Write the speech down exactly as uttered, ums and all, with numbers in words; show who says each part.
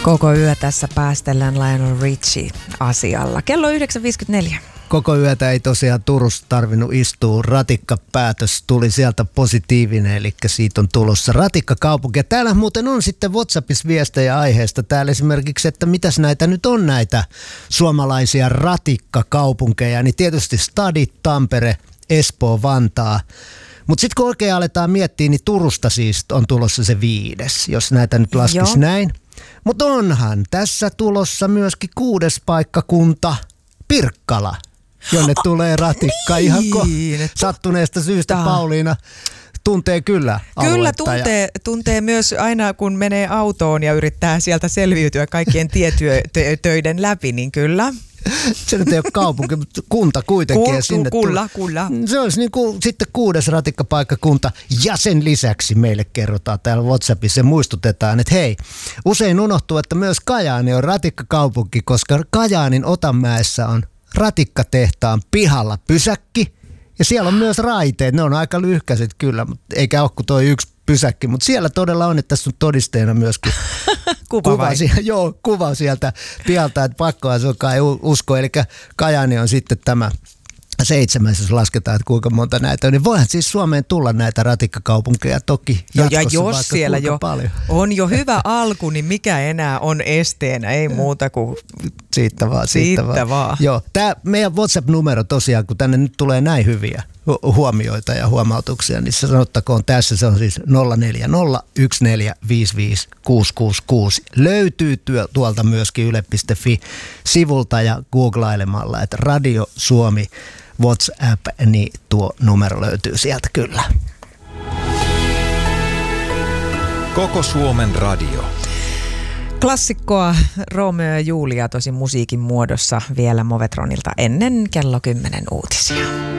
Speaker 1: Koko yö tässä päästellään Lionel Richie asialla. Kello yhdeksän viisikymmentäneljä.
Speaker 2: Koko yötä ei tosiaan Turussa tarvinnut istua. Ratikkapäätös tuli sieltä positiivinen, eli siitä on tulossa ratikkakaupunki. Ja täällä muuten on sitten WhatsAppissa viestejä aiheesta. Täällä esimerkiksi, että mitäs näitä nyt on näitä suomalaisia ratikkakaupunkeja. Niin tietysti Stadi, Tampere, Espoo, Vantaa. Mutta sitten kun oikein aletaan miettiä, niin Turusta siis on tulossa se viides, jos näitä nyt laskisi näin. Mutta onhan tässä tulossa myöskin kuudes paikkakunta, Pirkkala, jonne tulee ratikka
Speaker 1: niin,
Speaker 2: ihan ko- sattuneesta syystä. Ta. Pauliina tuntee kyllä aluetta.
Speaker 1: Kyllä tuntee, ja tuntee myös aina, kun menee autoon ja yrittää sieltä selviytyä kaikkien tietöiden läpi, niin kyllä.
Speaker 2: Se nyt ei ole kaupunki, mutta kunta kuitenkin.
Speaker 1: Ku,
Speaker 2: ja sinne
Speaker 1: kulla, kulla.
Speaker 2: Se olisi niin kuin sitten kuudes ratikkapaikkakunta. Ja sen lisäksi meille kerrotaan täällä WhatsAppissa ja muistutetaan, että hei, usein unohtuu, että myös Kajaani on ratikkakaupunki, koska Kajaanin Otanmäessä on ratikkatehtaan pihalla pysäkki. Ja siellä on myös raiteet. Ne on aika lyhkäiset kyllä, mutta eikä ole kuin toi yksi pysäkki. Mutta siellä todella on, että tässä on todisteena myöskin
Speaker 1: kuva,
Speaker 2: kuva, joo, kuva sieltä pialta, että pakkoa se onkaan ei usko. Eli Kajaani on sitten tämä seitsemäs, jos lasketaan, että kuinka monta näitä on. Niin voihan siis Suomeen tulla näitä ratikkakaupunkeja toki jatkossa,
Speaker 1: ja jos
Speaker 2: vaikka
Speaker 1: siellä jo
Speaker 2: paljon.
Speaker 1: On jo hyvä alku, niin mikä enää on esteenä? Ei muuta kuin
Speaker 2: siitä vaan. Siitä,
Speaker 1: siitä
Speaker 2: vaan.
Speaker 1: vaan.
Speaker 2: Joo, tämä meidän WhatsApp-numero tosiaan, kun tänne nyt tulee näin hyviä huomioita ja huomautuksia, niin sanottakoon tässä, se on siis nolla neljä nolla yksi neljä viisi viisi kuusi kuusi kuusi. Löytyy työ, tuolta myöskin yle piste fi-sivulta ja googlailemalla, että Radio Suomi WhatsApp, niin tuo numero löytyy sieltä kyllä.
Speaker 3: Koko Suomen radio.
Speaker 1: Klassikkoa Romeo ja Julia tosi musiikin muodossa vielä Movetronilta ennen kello kymmenen uutisia.